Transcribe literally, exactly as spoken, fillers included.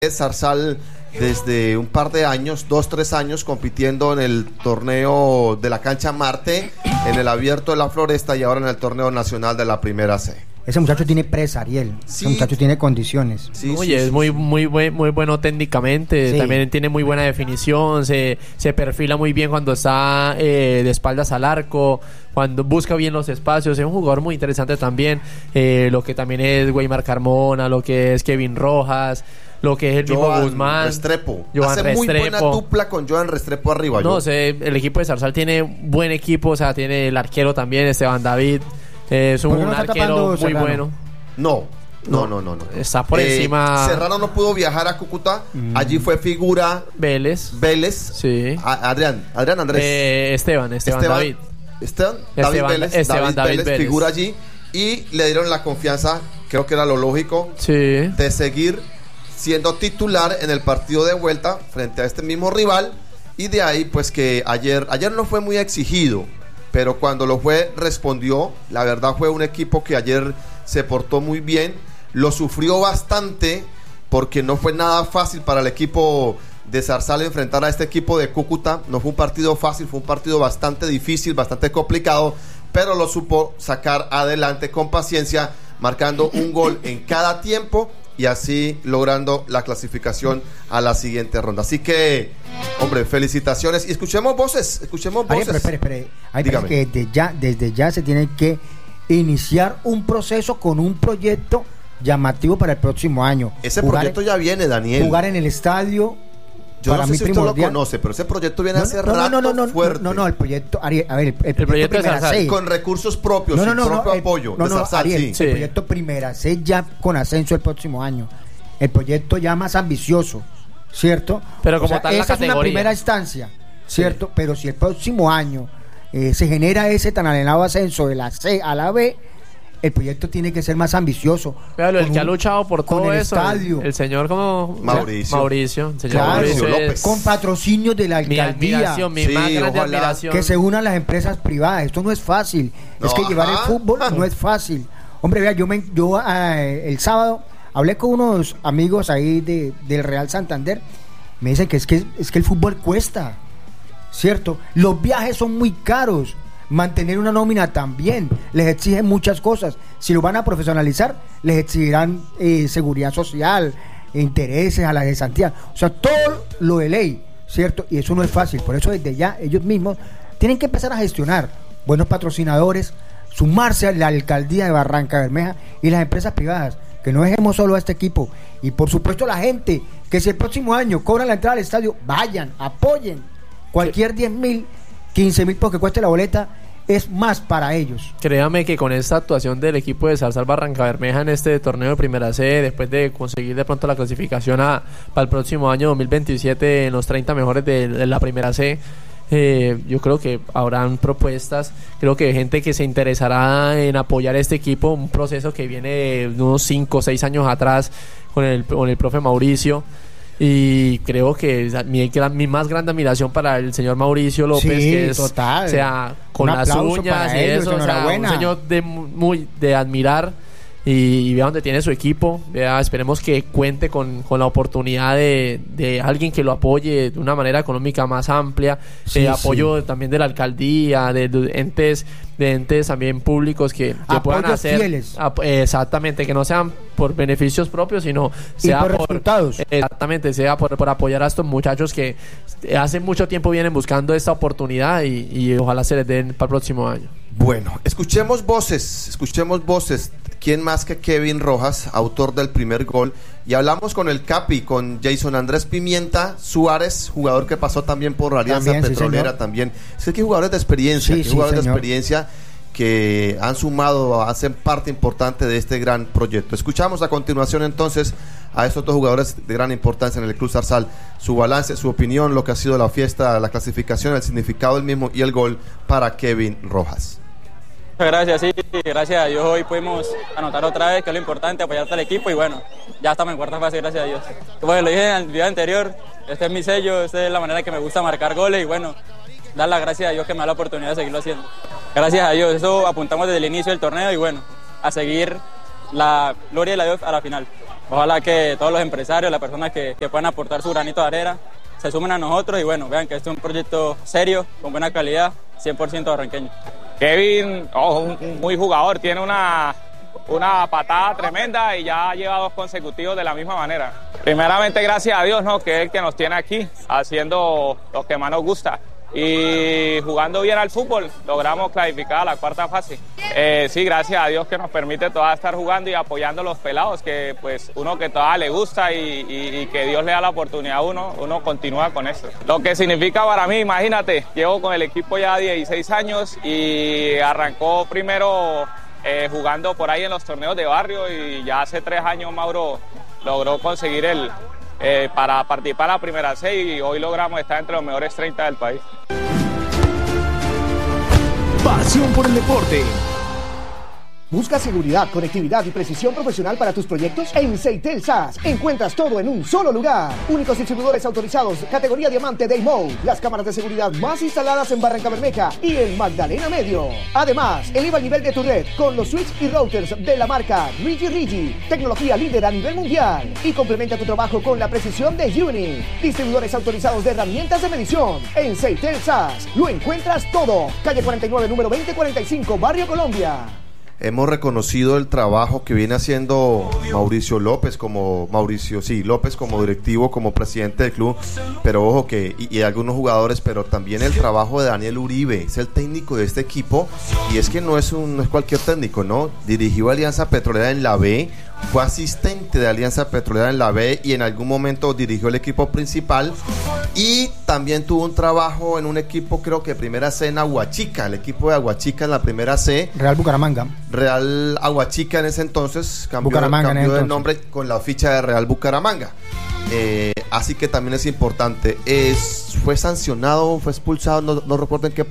Zarzal desde un par de años, dos, tres años, compitiendo en el torneo de la cancha Marte, en el abierto de la Floresta y ahora en el torneo nacional de la Primera C. Ese muchacho tiene presa, Ariel. Sí. Ese muchacho tiene condiciones. Sí, Oye, sí, es sí, muy, sí. muy, buen, muy bueno técnicamente, Sí. también tiene muy buena definición, se, se perfila muy bien cuando está eh, de espaldas al arco, cuando busca bien los espacios, es un jugador muy interesante también, eh, lo que también es Weimar Carmona, lo que es Kevin Rojas, lo que es el mismo Joan Guzmán. Restrepo. Joan Hace muy Restrepo. buena dupla con Joan Restrepo arriba. No yo. sé, el equipo de Zarzal tiene buen equipo, o sea, tiene el arquero también, Esteban David, eh, es un ¿Por qué no está arquero tapando muy Serrano? bueno. No, no, no, no, no. Está por Eh, encima Serrano no pudo viajar a Cúcuta. Mm. Allí fue figura Vélez. Vélez. Sí. A- Adrián, Adrián Andrés. Eh, Esteban, Esteban, David. Esteban, David Esteban- Vélez. Esteban David, David Vélez, Vélez. figura allí y le dieron la confianza, creo que era lo lógico, Sí. de seguir siendo titular en el partido de vuelta frente a este mismo rival. Y de ahí pues que ayer ayer no fue muy exigido, pero cuando lo fue respondió. La verdad fue un equipo que ayer se portó muy bien, lo sufrió bastante porque no fue nada fácil para el equipo de Zarzal enfrentar a este equipo de Cúcuta. No fue un partido fácil, fue un partido bastante difícil, bastante complicado, pero lo supo sacar adelante con paciencia, marcando un gol en cada tiempo y así logrando la clasificación a la siguiente ronda. Así que, hombre, felicitaciones. Y escuchemos voces, escuchemos Ariel, voces. pero espere, espere. Hay Dígame. que desde ya, desde ya se tiene que iniciar un proceso con un proyecto llamativo para el próximo año. Ese Jugar- proyecto ya viene, Daniel. Jugar en el estadio. Yo para no sé mí si usted lo primordial. conoce, pero ese proyecto viene No, hace no, rato no, no, no, fuerte. no, no, el proyecto, Ariel, a ver, el, el proyecto de Primera Zarzal. C. Con recursos propios, No, no, sin no, propio no, el- apoyo. no, de no, Zarzal, Ariel, sí. Sí. el proyecto Primera C ya con ascenso el próximo año. El proyecto ya más ambicioso, ¿cierto? Pero como tal, la esa es una categoría. primera instancia, ¿cierto? Pero si el próximo año eh, se genera ese tan anhelado ascenso de la C a la B, el proyecto tiene que ser más ambicioso. Véalo, el Con que ha un- luchado por con todo el eso, estadio. el, el señor como Mauricio. Mauricio, el señor Claro. Mauricio Mauricio es López. con patrocinios de la mi alcaldía. admiración, mi Sí, más grande ojalá. admiración. Que se unan las empresas privadas. Esto no es fácil. No, es que llevar el ajá. fútbol no es fácil. Hombre, vea, yo me, yo eh, el sábado hablé con unos amigos ahí de, del Real Santander. Me dicen que es que es que el fútbol cuesta, ¿cierto? Los viajes son muy caros. Mantener una nómina también les exigen muchas cosas. Si lo van a profesionalizar, les exigirán eh, seguridad social, intereses a la cesantía. O sea, todo lo de ley, ¿cierto? Y eso no es fácil. Por eso desde ya ellos mismos tienen que empezar a gestionar buenos patrocinadores, sumarse a la alcaldía de Barranca Bermeja y las empresas privadas, que no dejemos solo a este equipo. Y por supuesto la gente, que si el próximo año cobran la entrada al estadio, vayan, apoyen. Cualquier diez mil, quince mil porque cueste la boleta, es más para ellos. Créame que con esta actuación del equipo de Zarzal Barranca Bermeja en este torneo de Primera C, después de conseguir de pronto la clasificación a, para el próximo año dos mil veintisiete en los treinta mejores de, de la Primera C, eh, yo creo que habrán propuestas, creo que gente que se interesará en apoyar este equipo, un proceso que viene de unos cinco o seis años atrás con el, con el profe Mauricio. Y creo que es mi, gran- mi más grande admiración para el señor Mauricio López, Sí, que es, total. o sea, con Un las aplauso uñas para y ellos, eso, o sea, un enhorabuena. señor de mu- muy de admirar. Y, y vea dónde tiene su equipo, vea, esperemos que cuente con, con la oportunidad de, de alguien que lo apoye de una manera económica más amplia, Sí, de sí. apoyo también de la alcaldía, de, de entes de entes también públicos que, que puedan Apoyos hacer fieles. ap- exactamente, que no sean por beneficios propios, sino Y sea por por resultados. exactamente, sea por, por apoyar a estos muchachos que hace mucho tiempo vienen buscando esta oportunidad y, y ojalá se les den para el próximo año. Bueno, escuchemos voces, escuchemos voces. ¿Quién más que Kevin Rojas, autor del primer gol? Y hablamos con el Capi, con Jason Andrés Pimienta Suárez, jugador que pasó también por Alianza También, sí, Petrolera señor. también. Es que hay jugadores de experiencia, Sí, que sí, jugadores de señor. experiencia que han sumado, hacen parte importante de este gran proyecto. Escuchamos a continuación entonces a estos dos jugadores de gran importancia en el Club Zarzal, su balance, su opinión, lo que ha sido la fiesta, la clasificación, el significado del mismo y el gol para Kevin Rojas. Muchas gracias, sí, gracias a Dios hoy pudimos anotar otra vez, que es lo importante, apoyar al equipo y bueno, ya estamos en cuarta fase, gracias a Dios. Bueno, lo dije en el video anterior, este es mi sello, esta es la manera que me gusta marcar goles y bueno, dar las gracias a Dios que me da la oportunidad de seguirlo haciendo. Gracias a Dios, eso apuntamos desde el inicio del torneo y bueno, a seguir la gloria de la Dios a la final. ojalá que todos los empresarios, las personas que, que puedan aportar su granito de arena, se sumen a nosotros y bueno, vean que este es un proyecto serio, con buena calidad, cien por ciento barranqueño. Kevin, oh, un, un muy jugador, tiene una, una patada tremenda y ya lleva dos consecutivos de la misma manera. Primeramente, gracias a Dios, ¿no? Que es el que nos tiene aquí, haciendo lo que más nos gusta. Y jugando bien al fútbol, logramos clasificar a la cuarta fase. Eh, sí, gracias a Dios que nos permite todavía estar jugando y apoyando a los pelados, que pues uno que todavía le gusta y, y, y que Dios le da la oportunidad a uno, uno continúa con eso. Lo que significa para mí, imagínate, llevo con el equipo ya dieciséis años y arrancó primero eh, jugando por ahí en los torneos de barrio y ya hace tres años Mauro logró conseguir el... Eh, para participar en la primera C y hoy logramos estar entre los mejores treinta del país. Pasión por el deporte. ¿Buscas seguridad, conectividad y precisión profesional para tus proyectos? En Seitel S A S encuentras todo en un solo lugar. Únicos distribuidores autorizados, categoría diamante de I M O U. Las cámaras de seguridad más instaladas en Barrancabermeja y en Magdalena Medio. Además, eleva el nivel de tu red con los switches y routers de la marca Rigi Rigi, tecnología líder a nivel mundial. Y complementa tu trabajo con la precisión de Uni. Distribuidores autorizados de herramientas de medición. En Seitel S A S lo encuentras todo. Calle cuarenta y nueve, número veinte cuarenta y cinco, Barrio Colombia. Hemos reconocido el trabajo que viene haciendo Mauricio López como Mauricio, sí, López como directivo, como presidente del club, pero ojo que, y, y algunos jugadores, pero también el trabajo de Daniel Uribe, es el técnico de este equipo, y es que no es un, no es cualquier técnico, ¿no? Dirigió a Alianza Petrolera en la B, fue asistente de Alianza Petrolera en la B y en algún momento dirigió el equipo principal y también tuvo un trabajo en un equipo, creo que primera C en Aguachica, el equipo de Aguachica en la primera C. Real Bucaramanga. Real Aguachica en ese entonces, cambió, Bucaramanga cambió en el nombre con la ficha de Real Bucaramanga. Eh, así que también es importante. Es, fue sancionado, fue expulsado, no, no recuerdo en qué